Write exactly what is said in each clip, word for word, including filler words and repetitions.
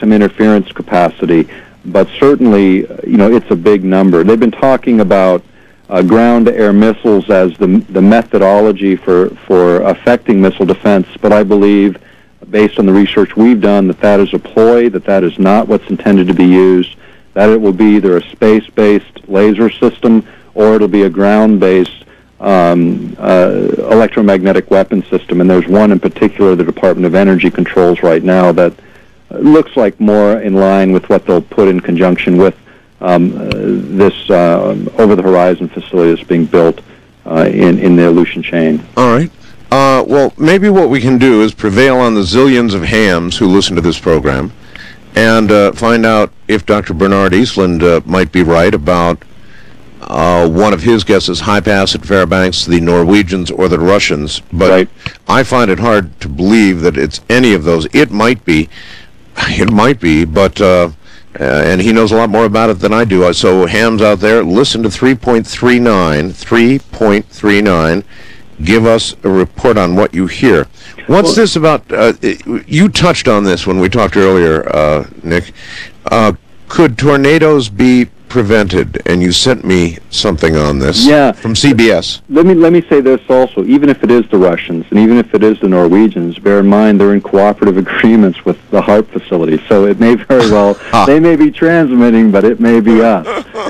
some interference capacity, but certainly, you know, it's a big number. They've been talking about uh, ground-to-air missiles as the the methodology for, for affecting missile defense, but I believe, based on the research we've done, that that is a ploy, that that is not what's intended to be used, that it will be either a space-based laser system or it'll be a ground-based um, uh, electromagnetic weapon system. And there's one in particular the Department of Energy controls right now that looks like more in line with what they'll put in conjunction with um, uh, this uh, over-the-horizon facility that's being built uh, in, in the Aleutian chain. All right. Uh, well, maybe what we can do is prevail on the zillions of hams who listen to this program and uh, find out if Doctor Bernard Eastlund uh, might be right about uh, one of his guesses, high pass at Fairbanks, the Norwegians or the Russians. But right. I find it hard to believe that it's any of those. It might be. It might be, but... Uh, Uh, and he knows a lot more about it than I do. So hams out there, listen to three point three nine, three point three nine. Give us a report on what you hear. What's well, this about? Uh, you touched on this when we talked earlier, uh, Nick. Uh, could tornadoes be prevented? And you sent me something on this. Yeah. From C B S. Let me let me say this also. Even if it is the Russians, and even if it is the Norwegians, bear in mind they're in cooperative agreements with the HAARP facility. So it may very well they may be transmitting, but it may be us.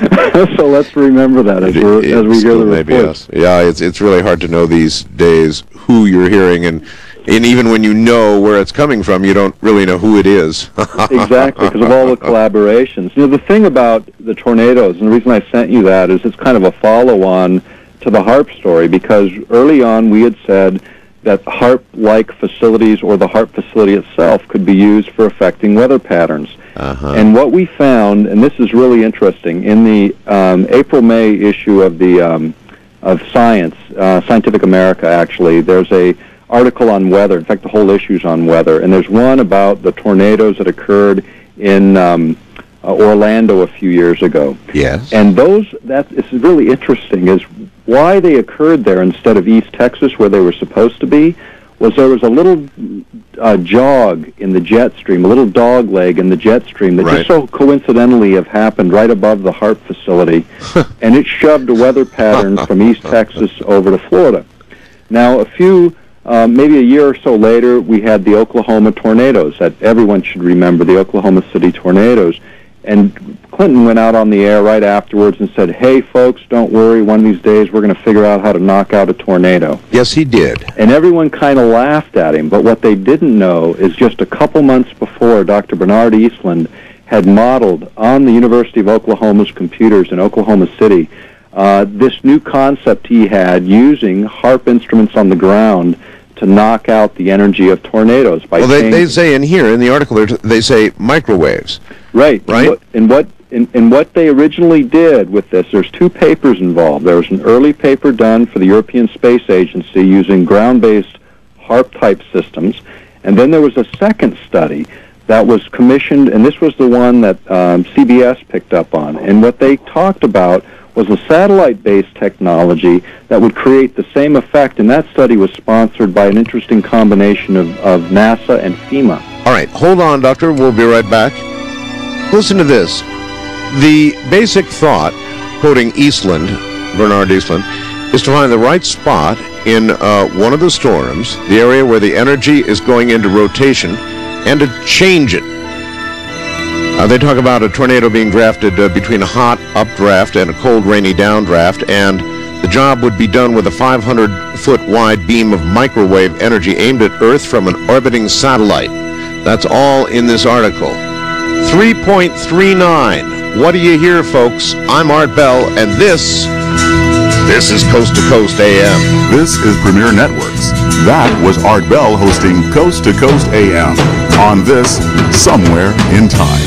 So let's remember that as, we're, it, as we hear the may be reports. us. Yeah, it's it's really hard to know these days who you're hearing, and and even when you know where it's coming from, you don't really know who it is. Exactly, because of all the collaborations. You know, the thing about the tornadoes, and the reason I sent you that is it's kind of a follow-on to the HAARP story, because early on we had said that HAARP-like facilities or the HAARP facility itself could be used for affecting weather patterns. Uh-huh. And what we found, and this is really interesting, in the um, April-May issue of the um, of Science, uh, Scientific America, actually, there's a article on weather. In fact, the whole issue's on weather. And there's one about the tornadoes that occurred in um, uh, Orlando a few years ago. Yes. And those, that is really interesting, is why they occurred there instead of East Texas, where they were supposed to be, was there was a little uh, jog in the jet stream, a little dog leg in the jet stream that right. just so coincidentally have happened right above the HAARP facility, and it shoved a weather pattern from East Texas over to Florida. Now, a few... Um, maybe a year or so later, we had the Oklahoma tornadoes that everyone should remember, the Oklahoma City tornadoes. And Clinton went out on the air right afterwards and said, hey, folks, don't worry. One of these days we're going to figure out how to knock out a tornado. Yes, he did. And everyone kind of laughed at him. But what they didn't know is just a couple months before, Doctor Bernard Eastlund had modeled on the University of Oklahoma's computers in Oklahoma City uh, this new concept he had using HAARP instruments on the ground to knock out the energy of tornadoes. By well, they, changing. they say in here, in the article, they say microwaves. Right. Right? And what, and, and what they originally did with this, there's two papers involved. There was an early paper done for the European Space Agency using ground-based HAARP-type systems, and then there was a second study that was commissioned, and this was the one that um, C B S picked up on. And what they talked about was a satellite-based technology that would create the same effect, and that study was sponsored by an interesting combination of, of NASA and FEMA. All right, hold on, Doctor. We'll be right back. Listen to this. The basic thought, quoting Eastlund, Bernard Eastlund, is to find the right spot in uh, one of the storms, the area where the energy is going into rotation, and to change it. Uh, they talk about a tornado being drafted uh, between a hot updraft and a cold, rainy downdraft, and the job would be done with a five hundred foot wide beam of microwave energy aimed at Earth from an orbiting satellite. That's all in this article. three point three nine. What do you hear, folks? I'm Art Bell, and this, this is Coast to Coast A M. This is Premier Networks. That was Art Bell hosting Coast to Coast A M on this Somewhere in Time.